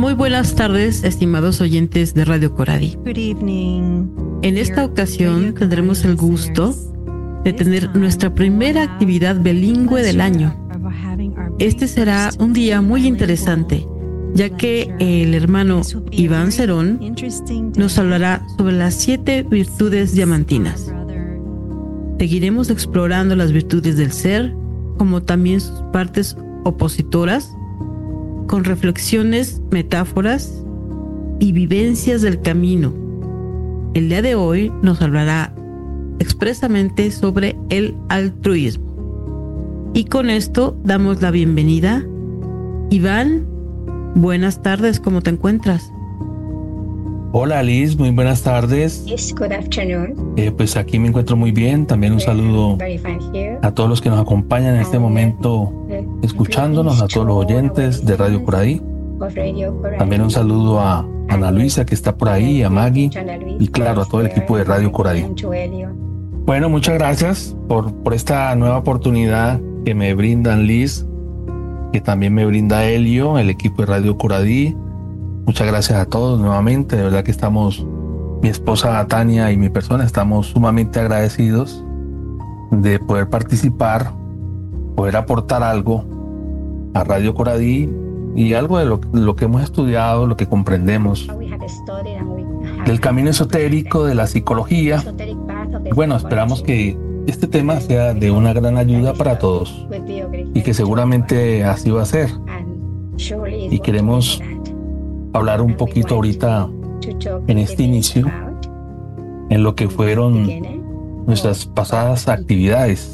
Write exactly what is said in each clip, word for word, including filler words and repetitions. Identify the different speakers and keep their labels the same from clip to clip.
Speaker 1: Muy buenas tardes, estimados oyentes de Radio Coradi.
Speaker 2: Good evening.
Speaker 1: En esta ocasión tendremos el gusto de tener nuestra primera actividad bilingüe del año. Este será un día muy interesante, ya que el hermano Iván Cerón nos hablará sobre las siete virtudes diamantinas. Seguiremos explorando las virtudes del ser, como también sus partes opositoras, con reflexiones, metáforas y vivencias del camino. El día de hoy nos hablará expresamente sobre el altruismo. Y con esto damos la bienvenida. Iván, buenas tardes, ¿cómo te encuentras?
Speaker 3: Hola Liz, muy buenas tardes.
Speaker 4: Yes, good afternoon.
Speaker 3: Eh, pues aquí me encuentro muy bien. También un saludo a todos los que nos acompañan en este momento, escuchándonos, a todos los oyentes de Radio Coradi. También un saludo a Ana Luisa, que está por ahí, a Maggie y claro, a todo el equipo de Radio Coradi. Bueno, muchas gracias por, por esta nueva oportunidad que me brindan Liz, que también me brinda Elio, el equipo de Radio Coradi. Muchas gracias a todos nuevamente, de verdad que estamos, mi esposa Tania y mi persona, estamos sumamente agradecidos de poder participar, poder aportar algo a Radio Coradi y algo de lo, lo que hemos estudiado, lo que comprendemos del camino esotérico, de la psicología. Y bueno, esperamos que este tema sea de una gran ayuda para todos y que seguramente así va a ser. Y queremos hablar un poquito ahorita en este inicio en lo que fueron nuestras pasadas actividades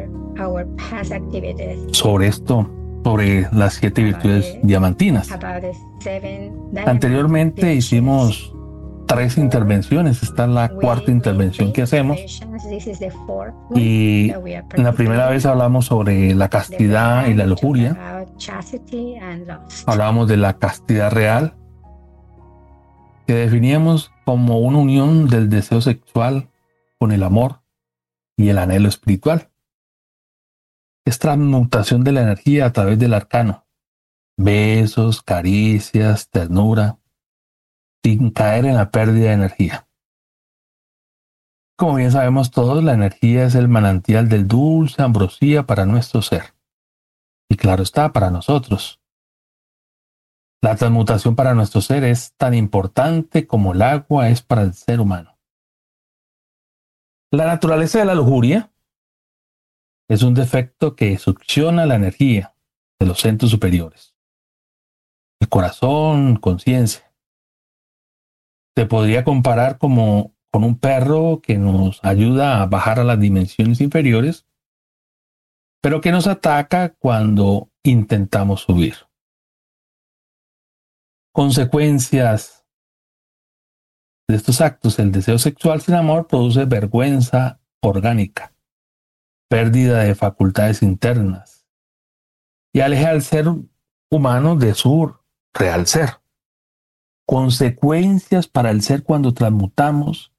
Speaker 3: sobre esto, sobre las siete virtudes diamantinas. Anteriormente hicimos tres intervenciones, esta es la cuarta intervención que hacemos, y la primera vez hablamos sobre la castidad y la lujuria, hablábamos de la castidad real, que definíamos como una unión del deseo sexual con el amor y el anhelo espiritual. Es transmutación de la energía a través del arcano. Besos, caricias, ternura, sin caer en la pérdida de energía. Como bien sabemos todos, la energía es el manantial del dulce ambrosía para nuestro ser. Y claro está, para nosotros. La transmutación para nuestro ser es tan importante como el agua es para el ser humano. La naturaleza de la lujuria es un defecto que succiona la energía de los centros superiores. El corazón, conciencia. Se podría comparar como con un perro que nos ayuda a bajar a las dimensiones inferiores, pero que nos ataca cuando intentamos subir. Consecuencias de estos actos: el deseo sexual sin amor produce vergüenza orgánica, pérdida de facultades internas y aleja al ser humano de su real ser. Consecuencias para el ser cuando transmutamos